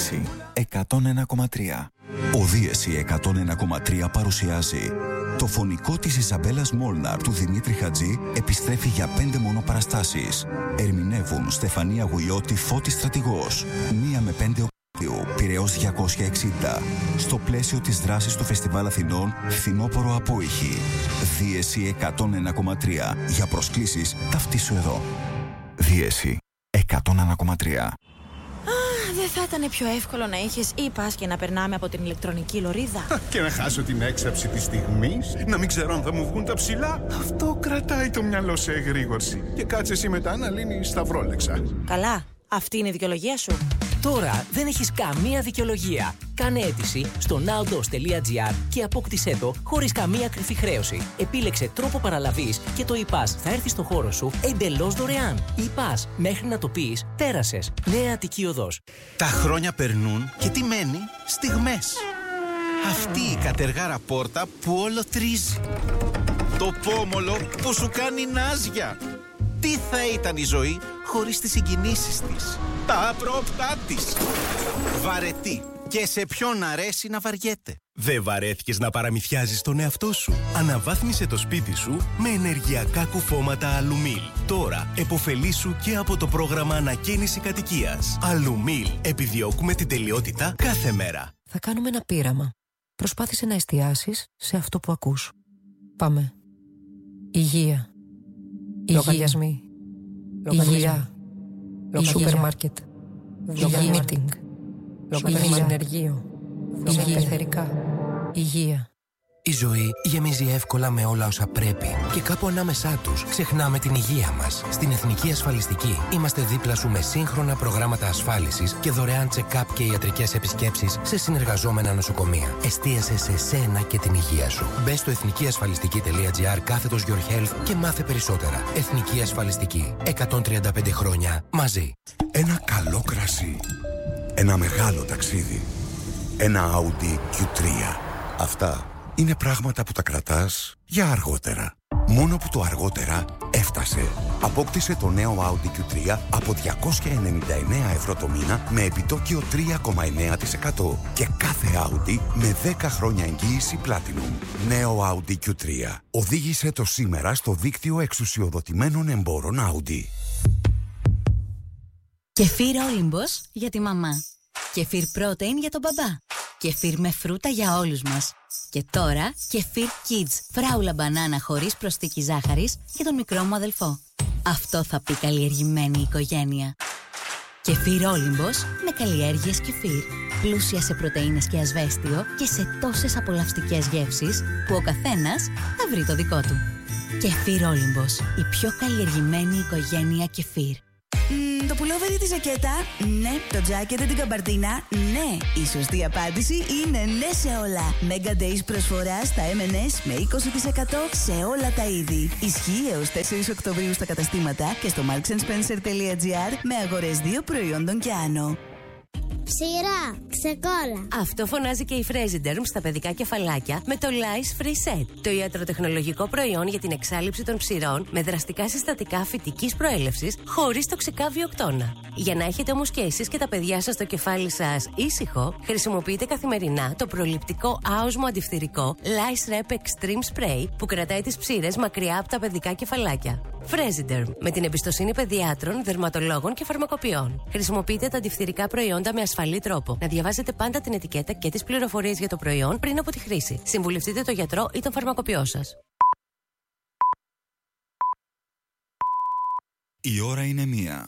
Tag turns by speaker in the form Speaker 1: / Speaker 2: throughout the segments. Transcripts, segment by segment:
Speaker 1: Δίεση 101,3. Ο Δίεση 101,3 παρουσιάζει το φωνικό της Ιζαμπέλας Μόλναρ του Δημήτρη Χατζή επιστρέφει για 5 μόνο παραστάσεις. Ερμηνεύουν Στεφανία Γουιώτη, Φώτης Στρατηγός. 1 με 5 Οκτωβρίου, Πειραιώς 260. Στο πλαίσιο της δράσης του Φεστιβάλ Αθηνών, φθινόπωρο απόϊχη. Δίεση 101,3. Για προσκλήσεις, ταυτίσου εδώ. Δίεση 101,3.
Speaker 2: Δεν θα ήταν πιο εύκολο να είχες e-pass και να περνάμε από την ηλεκτρονική λωρίδα?
Speaker 3: Και να χάσω την έξαψη της στιγμής, να μην ξέρω αν θα μου βγουν τα ψηλά. Αυτό κρατάει το μυαλό σε εγρήγορση. Και κάτσε εσύ μετά να λύνεις σταυρόλεξα.
Speaker 2: Καλά, αυτή είναι η δικαιολογία σου?
Speaker 4: Τώρα δεν έχεις καμία δικαιολογία. Κάνε αίτηση στο nowdos.gr και απόκτησέ το χωρίς καμία κρυφή χρέωση. Επίλεξε τρόπο παραλαβής και το e-pass θα έρθει στο χώρο σου εντελώς δωρεάν. E-pass, μέχρι να το πεις, πέρασες. Νέα Αττική Οδός.
Speaker 5: Τα χρόνια περνούν και τι μένει? Στιγμές. Αυτή η κατεργάρα πόρτα που όλο τρίζει. Το πόμολο που σου κάνει νάζια. Τι θα ήταν η ζωή χωρίς τις συγκινήσεις της, τα απρόπτά της. Βαρετή. Και σε ποιον αρέσει να βαριέται.
Speaker 6: Δεν βαρέθηκες να παραμυθιάζεις τον εαυτό σου? Αναβάθμισε το σπίτι σου με ενεργειακά κουφώματα Αλουμίλ. Τώρα επωφελήσου και από το πρόγραμμα ανακαίνιση κατοικίας. Αλουμίλ. Επιδιώκουμε την τελειότητα κάθε μέρα.
Speaker 7: Θα κάνουμε ένα πείραμα. Προσπάθησε να εστιάσεις σε αυτό που ακούς. Πάμε. Υγεία. Λογαριασμοί. Υγεία. Σούπερ μάρκετ. Υγεία. Μίτινγκ. Υγεία. Συνεργείο. Υγεία. Εθερικά. Υγεία.
Speaker 8: Η ζωή γεμίζει εύκολα με όλα όσα πρέπει και κάπου ανάμεσά τους ξεχνάμε την υγεία μας. Στην Εθνική Ασφαλιστική είμαστε δίπλα σου με σύγχρονα προγράμματα ασφάλισης και δωρεάν check-up και ιατρικές επισκέψεις σε συνεργαζόμενα νοσοκομεία. Εστίασε σε σένα και την υγεία σου. Μπες στο εθνικιασφαλιστική.gr/your health και μάθε περισσότερα. Εθνική Ασφαλιστική. 135 χρόνια μαζί.
Speaker 9: Ένα καλό κρασί. Ένα μεγάλο ταξίδι. Ένα Audi Q3. Αυτά είναι πράγματα που τα κρατάς για αργότερα. Μόνο που το αργότερα έφτασε. Απόκτησε το νέο Audi Q3 από 299 ευρώ το μήνα με επιτόκιο 3,9% και κάθε Audi με 10 χρόνια εγγύηση Platinum. Νέο Audi Q3. Οδήγησε το σήμερα στο δίκτυο εξουσιοδοτημένων εμπόρων Audi.
Speaker 10: Κεφίρ Όλυμπος για τη μαμά. Κεφίρ Protein για τον μπαμπά. Κεφίρ με φρούτα για όλους μας. Και τώρα Κεφίρ Kids, φράουλα μπανάνα χωρίς προσθήκη ζάχαρης για τον μικρό μου αδελφό. Αυτό θα πει καλλιεργημένη οικογένεια. Κεφίρ Όλυμπος με καλλιέργειες κεφίρ. Πλούσια σε πρωτεΐνες και ασβέστιο και σε τόσες απολαυστικές γεύσεις που ο καθένας θα βρει το δικό του. Κεφίρ Όλυμπος, η πιο καλλιεργημένη οικογένεια κεφίρ.
Speaker 11: Το πουλόβερι, τη ζακέτα, ναι. Το τζάκετ, την καμπαρτίνα, ναι. Η σωστή απάντηση είναι ναι σε όλα. Mega Days προσφορά στα M&S με 20% σε όλα τα είδη. Ισχύει έως 4 Οκτωβρίου στα καταστήματα και στο marksandspencer.gr με αγορές 2 προϊόντων και άνω.
Speaker 12: Ψηρά, ξεκόλα.
Speaker 13: Αυτό φωνάζει και η Fresiderm στα παιδικά κεφαλάκια με το Lice Free Set. Το ιατροτεχνολογικό προϊόν για την εξάλειψη των ψηρών με δραστικά συστατικά φυτικής προέλευσης χωρίς τοξικά βιοκτώνα. Για να έχετε όμως και εσείς και τα παιδιά σας το κεφάλι σας ήσυχο, χρησιμοποιείτε καθημερινά το προληπτικό άοσμο αντιφθυρικό Lice Rep Extreme Spray που κρατάει τις ψήρες μακριά από τα παιδικά κεφαλάκια. Fresiderm, με την εμπιστοσύνη παιδιάτρων, δερματολόγων και φαρμακοποιών. Χρησιμοποιείτε τα αντιφθυρικά προϊόντα με ασφαλή τρόπο. Να διαβάζετε πάντα την ετικέτα και τις πληροφορίες για το προϊόν πριν από τη χρήση. Συμβουλευτείτε τον γιατρό ή τον φαρμακοποιό σας.
Speaker 1: Η ώρα είναι 1.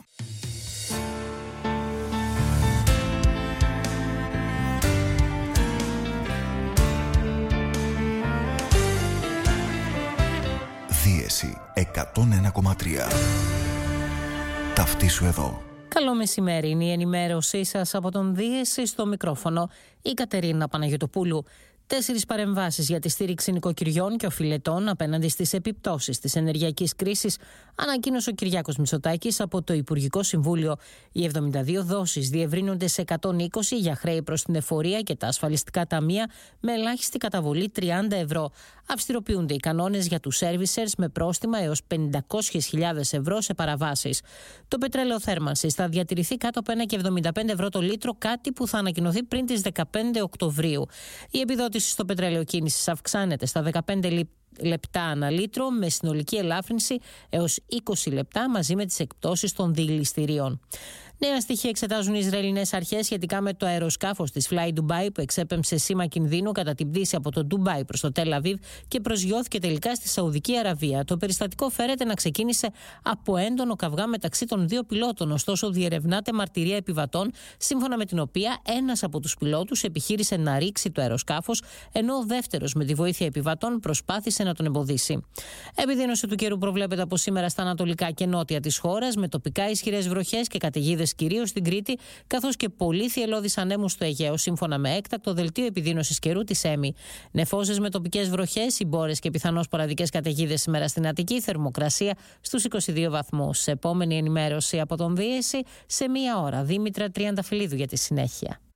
Speaker 1: Δίεση 101,3. Ταυτίσου εδώ.
Speaker 14: Καλό μεσημέρι, είναι η ενημέρωσή σας από τον Δίεση στο μικρόφωνο η Κατερίνα Παναγιωτοπούλου. 4 παρεμβάσεις για τη στήριξη νοικοκυριών και οφειλετών απέναντι στις επιπτώσεις της ενεργειακής κρίσης ανακοίνωσε ο Κυριάκος Μητσοτάκης από το Υπουργικό Συμβούλιο. Οι 72 δόσεις διευρύνονται σε 120 για χρέη προς την εφορία και τα ασφαλιστικά ταμεία με ελάχιστη καταβολή 30 ευρώ. Αυστηροποιούνται οι κανόνες για τους servicers με πρόστιμα έως 500.000 ευρώ σε παραβάσεις. Το πετρέλαιο θέρμανσης θα διατηρηθεί κάτω από 1,75 ευρώ το λίτρο, κάτι που θα ανακοινωθεί πριν τις 15 Οκτωβρίου. Η επιδότηση στο πετρέλαιο κίνησης αυξάνεται στα 15 λεπτά ανά λίτρο με συνολική ελάφρυνση έως 20 λεπτά μαζί με τις εκπτώσεις των διηληστηρίων. Νέα στοιχεία εξετάζουν οι Ισραηλινές αρχές σχετικά με το αεροσκάφος της Fly Dubai που εξέπεμψε σήμα κινδύνου κατά την πτήση από το Ντουμπάι προς το Τελ Αβίβ και προσγειώθηκε τελικά στη Σαουδική Αραβία. Το περιστατικό φέρεται να ξεκίνησε από έντονο καυγά μεταξύ των δύο πιλότων, ωστόσο διερευνάται μαρτυρία επιβατών, σύμφωνα με την οποία ένας από τους πιλότους επιχείρησε να ρίξει το αεροσκάφος, ενώ ο δεύτερος με τη βοήθεια επιβατών προσπάθησε να τον εμποδίσει. Επιδείνωση του καιρού προβλέπεται από σήμερα στα ανατολικά και νότια της χώρας, με τοπικά ισχυρές βροχές και καταιγίδες κυρίως στην Κρήτη, καθώς και πολύ θυελλώδεις ανέμους στο Αιγαίο, σύμφωνα με έκτακτο δελτίο επιδείνωσης καιρού της ΕΜΗ. Νεφώσεις με τοπικές βροχές, συμπόρες και πιθανώς σποραδικές καταιγίδες σήμερα στην Αττική, θερμοκρασία στους 22 βαθμούς. Επόμενη ενημέρωση από τον Δίεση σε 1 ώρα. Δήμητρα Τριανταφυλλίδου για τη συνέχεια.